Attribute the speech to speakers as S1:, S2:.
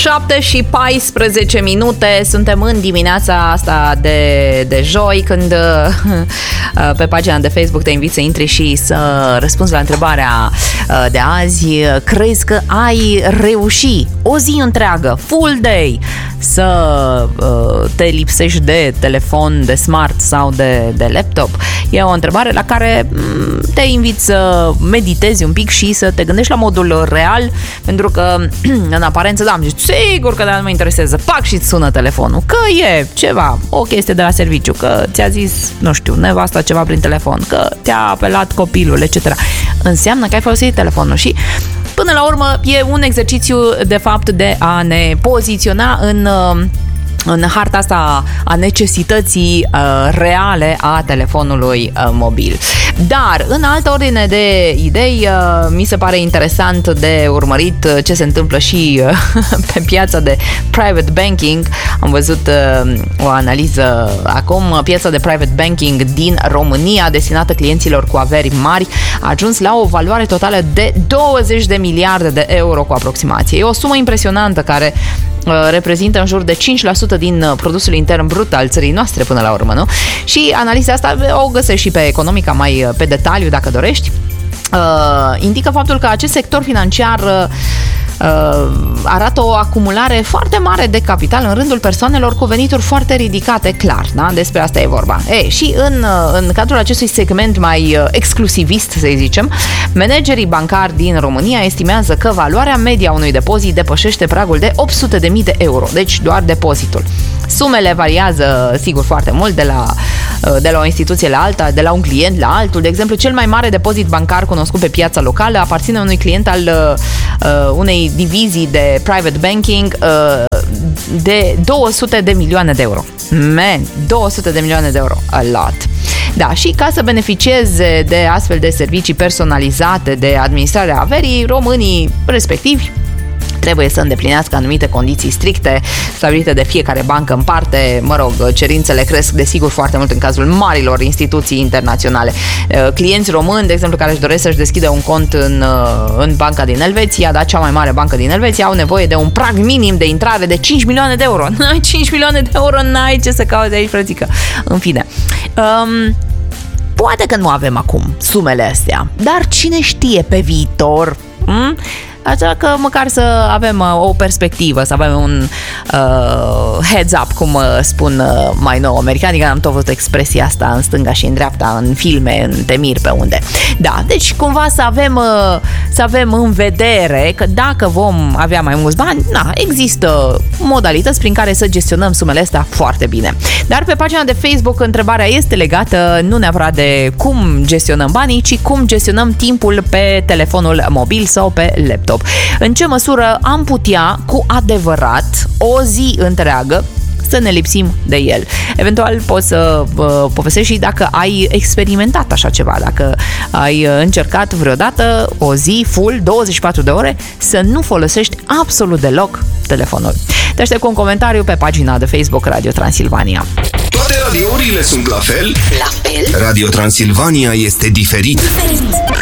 S1: 7:14, suntem în dimineața asta de joi, când pe pagina de Facebook te invit să intri și să răspunzi la întrebarea de azi. Crezi că ai reuși o zi întreagă, full day, să te lipsești de telefon, de smart sau de laptop? E o întrebare la care te invit să meditezi un pic și să te gândești la modul real, pentru că în aparență, da, sigur că nu mă interesează, pac, și-ți sună telefonul, că e ceva, o chestie de la serviciu, că ți-a zis, nu știu, nevasta ceva prin telefon, că te-a apelat copilul, etc. Înseamnă că ai folosit telefonul și până la urmă e un exercițiu de fapt de a ne poziționa în harta asta a necesității reale a telefonului mobil. Dar, în altă ordine de idei, mi se pare interesant de urmărit ce se întâmplă și pe piața de private banking. Am văzut o analiză acum. Piața de private banking din România, destinată clienților cu averi mari, a ajuns la o valoare totală de 20 de miliarde de euro cu aproximație. E o sumă impresionantă care reprezintă în jur de 5% din produsul intern brut al țării noastre până la urmă, nu? Și analiza asta o găsești și pe Economica mai pe detaliu dacă dorești. Indică faptul că acest sector financiar arată o acumulare foarte mare de capital în rândul persoanelor cu venituri foarte ridicate, clar, da? Despre asta e vorba. Și în cadrul acestui segment mai exclusivist, să zicem, managerii bancari din România estimează că valoarea media unui depozit depășește pragul de 800.000 de euro, deci doar depozitul. Sumele variază, sigur, foarte mult de la o instituție la alta, de la un client la altul. De exemplu, cel mai mare depozit bancar cunoscut pe piața locală aparține unui client al unei divizii de private banking de 200 de milioane de euro. 200 de milioane de euro. A lot. Da, și ca să beneficieze de astfel de servicii personalizate de administrarea averii, românii respectivi trebuie să îndeplinească anumite condiții stricte stabilite de fiecare bancă în parte. Mă rog, cerințele cresc desigur foarte mult în cazul marilor instituții internaționale. Clienți români, de exemplu, care își doresc să-și deschidă un cont în banca din Elveția, da, cea mai mare bancă din Elveția, au nevoie de un prag minim de intrare de 5 milioane de euro. N-ai 5 milioane de euro, n-ai ce să cauți aici, frățică. În fine. Poate că nu avem acum sumele astea, dar cine știe pe viitor? Așa că măcar să avem o perspectivă, să avem un heads up, cum spun mai nou americanii, că am tot văzut expresia asta în stânga și în dreapta, în filme, în temiri, pe unde. Da, deci cumva să avem în vedere că dacă vom avea mai mulți bani, există modalități prin care să gestionăm sumele astea foarte bine. Dar pe pagina de Facebook întrebarea este legată nu neapărat de cum gestionăm banii, ci cum gestionăm timpul pe telefonul mobil sau pe laptop. În ce măsură am putea cu adevărat o zi întreagă să ne lipsim de el. Eventual poți să povestești și dacă ai experimentat așa ceva, dacă ai încercat vreodată o zi full, 24 de ore, să nu folosești absolut deloc telefonul. Te aștept cu un comentariu pe pagina de Facebook Radio Transilvania.
S2: Toate radiourile sunt la fel? La fel? Radio Transilvania este diferit.